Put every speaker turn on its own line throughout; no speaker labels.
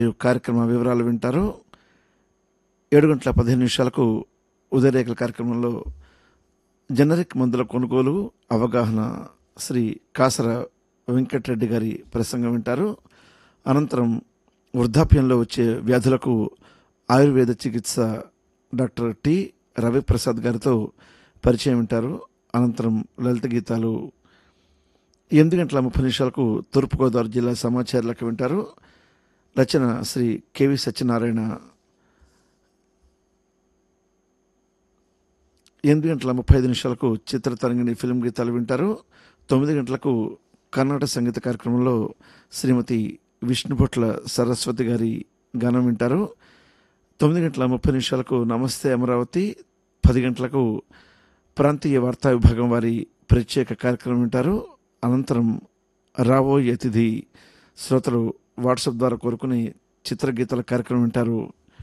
కార్యక్రమ వివరాలు వింటారు. 7:15 ఉదయరేఖల కార్యక్రమంలో జనరిక్ మందుల కొనుగోలు అవగాహన శ్రీ కాసర వెంకటరెడ్డి గారి ప్రసంగం వింటారు. అనంతరం వృద్ధాప్యంలో వచ్చే వ్యాధులకు ఆయుర్వేద చికిత్స డాక్టర్ టి రవిప్రసాద్ గారితో పరిచయం వింటారు. అనంతరం లలిత గీతాలు 8:30 తూర్పుగోదావరి జిల్లా సమాచారాలకు వింటారు. రచన శ్రీ కెవి సత్యనారాయణ. 8:35 చిత్రతరంగిణి ఫిల్మ్ గీతాలు వింటారు. 9 గంటలకు కర్ణాటక సంగీత కార్యక్రమంలో శ్రీమతి విష్ణుభొట్ల సరస్వతి గారి గానం వింటారు. 9:30 నమస్తే అమరావతి. 10 గంటలకు ప్రాంతీయ వార్తా విభాగం వారి ప్రత్యేక కార్యక్రమం వింటారు. అనంతరం రాబోయే అతిథి శ్రోతలు వాట్సాప్ ద్వారా కోరుకుని చిత్రగీతాల కార్యక్రమం వింటారు.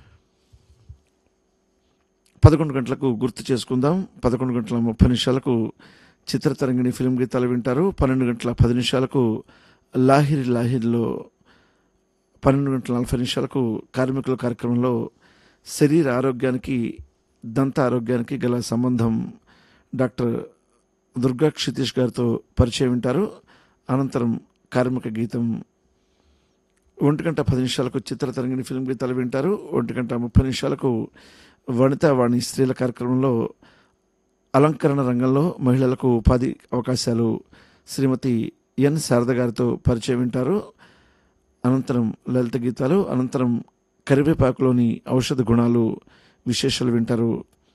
11 గంటలకు గుర్తు చేసుకుందాం. 11:30 చిత్రతరంగిణి ఫిల్మ్ గీతాలు వింటారు. 12:10 లాహిరి లాహిరిలో 12:40 కార్మికుల కార్యక్రమంలో శరీర ఆరోగ్యానికి దంత ఆరోగ్యానికి గల సంబంధం డాక్టర్ దుర్గా క్షితీష్ గారితో పరిచయం వింటారు. అనంతరం కార్మిక గీతం. 1:10 చిత్రతరంగిణి ఫిల్మ్ గీతాలు వింటారు. 1:30 వనితావాణి స్త్రీల కార్యక్రమంలో అలంకరణ రంగంలో మహిళలకు ఉపాధి అవకాశాలు శ్రీమతి ఎన్ శారద గారితో పరిచయం వింటారు. అనంతరం లలిత గీతాలు. అనంతరం కరివేపాకులోని ఔషధ గుణాలు విశేషాలు వింటారు.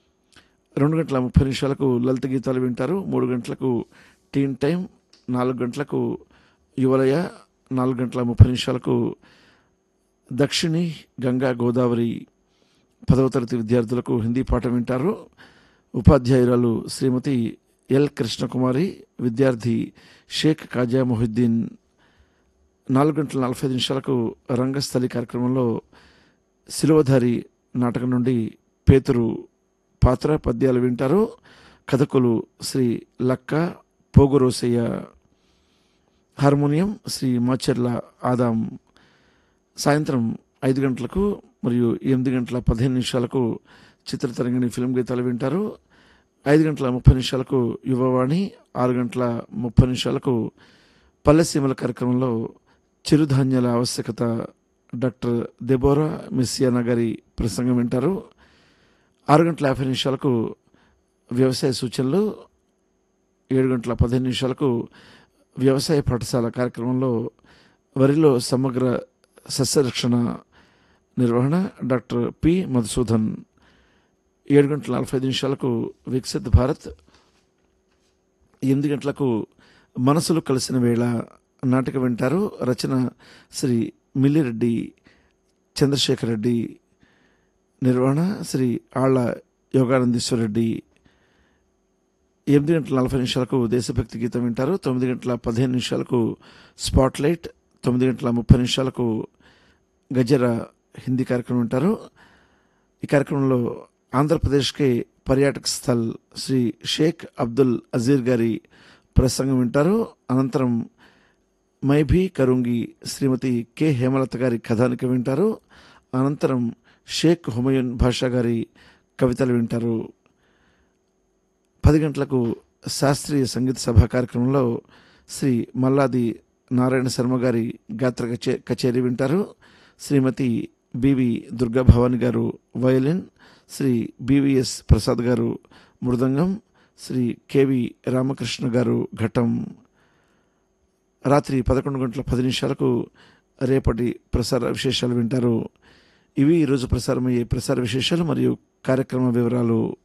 2:30 లలిత గీతాలు వింటారు. 3 గంటలకు టీన్ టైం. 4 గంటలకు యువలయ. 4:30 దక్షిణి గంగా గోదావరి 10వ తరగతి విద్యార్థులకు హిందీ పాఠం వింటారు. ఉపాధ్యాయురాలు శ్రీమతి ఎల్ కృష్ణకుమారి, విద్యార్థి షేక్ కాజా మొహిద్దీన్. 4:45 రంగస్థలి కార్యక్రమంలో శిలువధారి నాటకం నుండి పేతురు పాత్ర పద్యాలు వింటారు. కథకులు శ్రీ లక్క పోగురోసయ్య. హార్మోనియం శ్రీ మాచెర్ల ఆదాం. సాయంత్రం 5 గంటలకు మరియు 8:15 చిత్రతరంగిణి ఫిల్మ్ గీతాలు వింటారు. 5:30 యువవాణి. 6:30 పల్లెసీమల కార్యక్రమంలో చిరుధాన్యాల ఆవశ్యకత డాక్టర్ దెబోరా మెస్సియానా గారి ప్రసంగం వింటారు. 6:50 వ్యవసాయ సూచనలు. 7:15 వ్యవసాయ పాఠశాల కార్యక్రమంలో వరిలో సమగ్ర సస్యరక్షణ నిర్వహణ డాక్టర్ పి మధుసూదన్. 7:45 వికసిత్ భారత్. 8 గంటలకు మనసులు కలిసిన వేళ నాటక వింటారు. రచన శ్రీ మిల్లిరెడ్డి చంద్రశేఖర్ రెడ్డి. నిర్వహణ శ్రీ ఆళ్ల యోగానందీశ్వర్ రెడ్డి. 8:40 దేశభక్తి గీతం వింటారు. 9:15 స్పాట్లైట్. 9:30 గజర హిందీ కార్యక్రమం వింటారు. ఈ కార్యక్రమంలో ఆంధ్రప్రదేశ్కి పర్యాటక స్థల్ శ్రీ షేక్ అబ్దుల్ అజీర్ గారి ప్రసంగం వింటారు. అనంతరం మైభీ కరుంగి శ్రీమతి కె హేమలత గారి కథానిక వింటారు. అనంతరం షేక్ హుమయూన్ భాషా గారి కవితలు వింటారు. 10 గంటలకు శాస్త్రీయ సంగీత సభ కార్యక్రమంలో శ్రీ మల్లాది నారాయణ శర్మ గారి గాత్ర కచేరీ వింటారు. శ్రీమతి బివి దుర్గా భవాని గారు వయలిన్, శ్రీ బివిఎస్ ప్రసాద్ గారు మృదంగం, శ్రీ కెవి రామకృష్ణ గారు ఘటం. రాత్రి 11:10 రేపటి ప్రసార విశేషాలు వింటారు. ఇవి ఈరోజు ప్రసారమయ్యే ప్రసార విశేషాలు మరియు కార్యక్రమ వివరాలు.